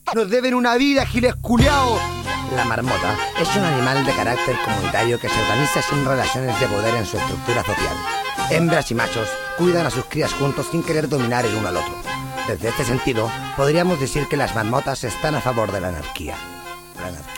Nos deben una vida, giles culiao. La marmota es un animal de carácter comunitario que se organiza sin relaciones de poder en su estructura social. Hembras y machos cuidan a sus crías juntos sin querer dominar el uno al otro. Desde este sentido, podríamos decir que las marmotas están a favor de la anarquía.